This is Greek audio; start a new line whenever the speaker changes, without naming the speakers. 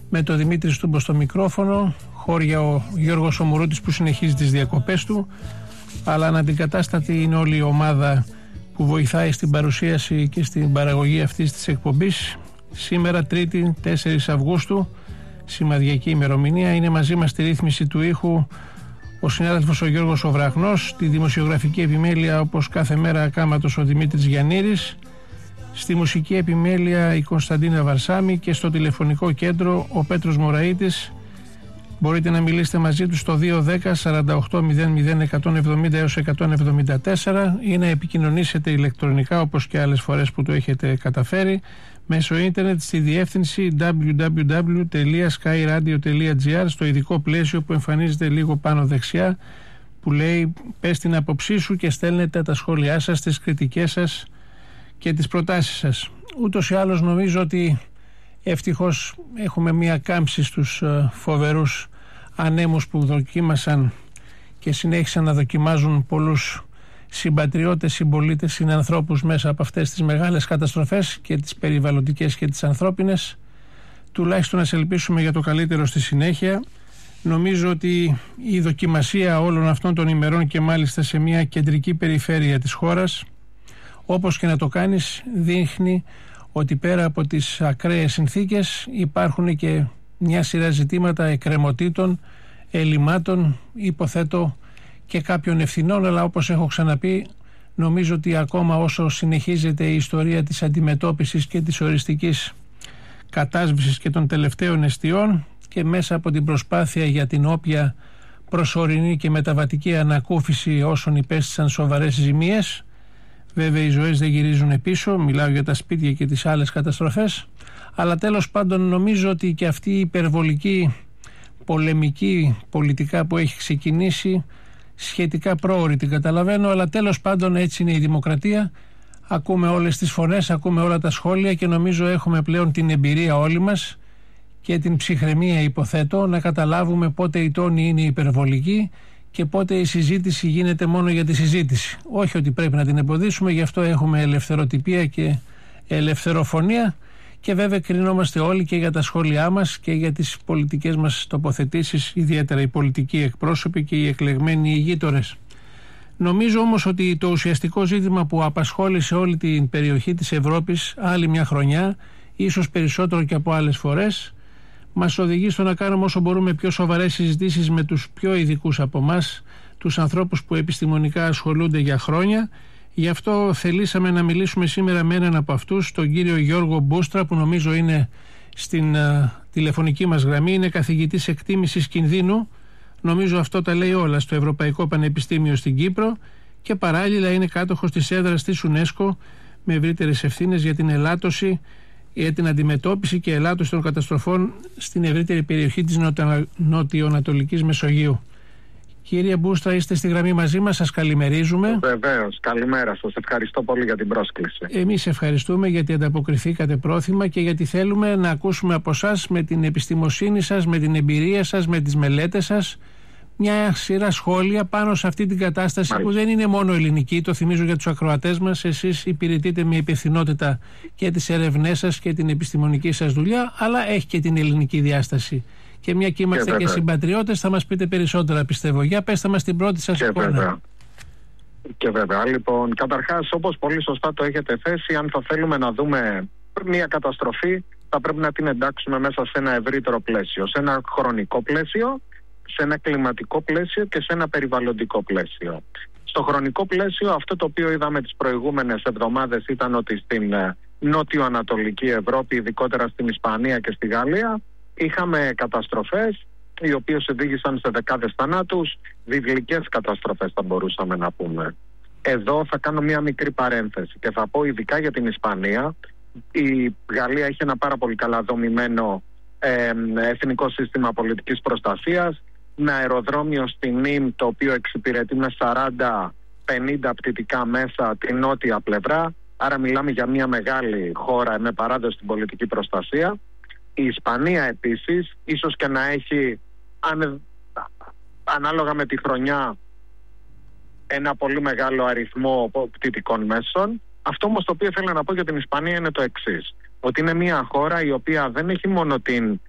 με τον Δημήτρη Στούμπο στο μικρόφωνο, χώρια ο Γιώργος Ομουρούτης που συνεχίζει τις διακοπές του, αλλά αναντικατάστατη είναι όλη η ομάδα που βοηθάει στην παρουσίαση και στην παραγωγή αυτής της εκπομπής. Σήμερα Τρίτη 4 Αυγούστου, σημαδιακή ημερομηνία, είναι μαζί μας στη ρύθμιση του ήχου ο συνάδελφος ο Γιώργος ο Βραχνός, τη δημοσιογραφική επιμέλεια όπως κάθε μέρα ακάματος ο Δημήτρης Γιαννήρης, στη μουσική επιμέλεια η Κωνσταντίνα Βαρσάμη και στο τηλεφωνικό κέντρο ο Πέτρος Μωραΐτης. Μπορείτε να μιλήσετε μαζί του στο 210 48 00 170 έως 174 ή να επικοινωνήσετε ηλεκτρονικά όπως και άλλες φορές που το έχετε καταφέρει μέσω ίντερνετ στη διεύθυνση www.skyradio.gr στο ειδικό πλαίσιο που εμφανίζεται λίγο πάνω δεξιά που λέει πες την άποψή σου και στέλνετε τα σχόλιά σας, τις κριτικές σας και τις προτάσεις σας. Ούτως ή άλλως νομίζω ότι ευτυχώς έχουμε μία κάμψη στους φοβερούς ανέμους που δοκίμασαν και συνέχισαν να δοκιμάζουν πολλούς συμπατριώτες, συμπολίτες, συνανθρώπους μέσα από αυτές τις μεγάλες καταστροφές και τις περιβαλλοντικές και τις ανθρώπινες. Τουλάχιστον να ελπίσουμε για το καλύτερο στη συνέχεια. Νομίζω ότι η δοκιμασία όλων αυτών των ημερών και μάλιστα σε μια κεντρική περιφέρεια της χώρας, όπως και να το κάνεις, δείχνει ότι πέρα από τις ακραίες συνθήκες υπάρχουν και μια σειρά ζητήματα εκκρεμωτήτων, ελλημάτων, υποθέτω και κάποιων ευθυνών, αλλά όπως έχω ξαναπεί νομίζω ότι ακόμα όσο συνεχίζεται η ιστορία της αντιμετώπισης και της οριστικής κατάσβησης και των τελευταίων εστιών και μέσα από την προσπάθεια για την όποια προσωρινή και μεταβατική ανακούφιση όσων υπέστησαν σοβαρές ζημίες. Βέβαια οι ζωές δεν γυρίζουν πίσω, μιλάω για τα σπίτια και τις άλλες καταστροφές, αλλά τέλος πάντων νομίζω ότι και αυτή η υπερβολική πολεμική πολιτικά που έχει ξεκινήσει σχετικά πρόωρη την καταλαβαίνω, αλλά τέλος πάντων έτσι είναι η δημοκρατία. Ακούμε όλες τις φωνές, ακούμε όλα τα σχόλια και νομίζω έχουμε πλέον την εμπειρία όλοι μας και την ψυχραιμία υποθέτω να καταλάβουμε πότε η τόνη είναι υπερβολική και πότε η συζήτηση γίνεται μόνο για τη συζήτηση. Όχι ότι πρέπει να την εμποδίσουμε, γι' αυτό έχουμε ελευθεροτυπία και ελευθεροφωνία και βέβαια κρινόμαστε όλοι και για τα σχόλιά μας και για τις πολιτικές μας τοποθετήσεις, ιδιαίτερα οι πολιτικοί εκπρόσωποι και οι εκλεγμένοι ηγείτορες. Νομίζω όμως ότι το ουσιαστικό ζήτημα που απασχόλησε όλη την περιοχή της Ευρώπης άλλη μια χρονιά, ίσως περισσότερο και από άλλες φορές, μας οδηγεί στο να κάνουμε όσο μπορούμε πιο σοβαρές συζητήσεις με τους πιο ειδικούς από εμάς, τους ανθρώπους που επιστημονικά ασχολούνται για χρόνια. Γι' αυτό θελήσαμε να μιλήσουμε σήμερα με έναν από αυτούς, τον κύριο Γιώργο Μπούστρα, που νομίζω είναι στην τηλεφωνική μας γραμμή, είναι καθηγητής εκτίμησης κινδύνου. Νομίζω αυτό τα λέει όλα στο Ευρωπαϊκό Πανεπιστήμιο στην Κύπρο και παράλληλα είναι κάτοχος της έδρας της UNESCO με ευρύτερες ευθύνες για την ελάττωση, για την αντιμετώπιση και ελάττωση των καταστροφών στην ευρύτερη περιοχή της νοτιοανατολικής Μεσογείου. Κύριε Μπούστρα, είστε στη γραμμή μαζί μας, σας καλημερίζουμε.
Βεβαίως, καλημέρα σας, ευχαριστώ πολύ για την πρόσκληση.
Εμείς ευχαριστούμε γιατί ανταποκριθήκατε πρόθυμα και γιατί θέλουμε να ακούσουμε από εσάς με την επιστημοσύνη σας, με την εμπειρία σας, με τις μελέτες σας, μια σειρά σχόλια πάνω σε αυτή την κατάσταση. Μάλιστα. Που δεν είναι μόνο ελληνική, το θυμίζω για τους ακροατές μας. Εσείς υπηρετείτε με υπευθυνότητα και τις ερευνές σας και την επιστημονική σας δουλειά, αλλά έχει και την ελληνική διάσταση. Και μια και είμαστε και συμπατριώτες, θα μας πείτε περισσότερα, πιστεύω. Για πέστε μας την πρώτη σας εικόνα.
Και βέβαια, λοιπόν, καταρχάς, όπως πολύ σωστά το έχετε θέσει, αν θα θέλουμε να δούμε μια καταστροφή, θα πρέπει να την εντάξουμε μέσα σε ένα ευρύτερο πλαίσιο, σε ένα χρονικό πλαίσιο, σε ένα κλιματικό πλαίσιο και σε ένα περιβαλλοντικό πλαίσιο. Στο χρονικό πλαίσιο, αυτό το οποίο είδαμε τις προηγούμενες εβδομάδες ήταν ότι στην νότιο-ανατολική Ευρώπη, ειδικότερα στην Ισπανία και στη Γαλλία, είχαμε καταστροφές οι οποίες οδήγησαν σε δεκάδες θανάτους, βιβλικές καταστροφές θα μπορούσαμε να πούμε. Εδώ θα κάνω μια μικρή παρένθεση και θα πω ειδικά για την Ισπανία. Η Γαλλία έχει ένα πάρα πολύ καλά δομημένο εθνικό σύστημα πολιτικής προστασίας, με αεροδρόμιο στη Νίμ το οποίο εξυπηρετεί με 40-50 πτυτικά μέσα την νότια πλευρά, άρα μιλάμε για μια μεγάλη χώρα με παράδοση στην πολιτική προστασία. Η Ισπανία επίσης, ίσως και να έχει ανάλογα με τη χρονιά ένα πολύ μεγάλο αριθμό πτυτικών μέσων. Αυτό όμως το οποίο θέλω να πω για την Ισπανία είναι το εξής, ότι είναι μια χώρα η οποία δεν έχει μόνο την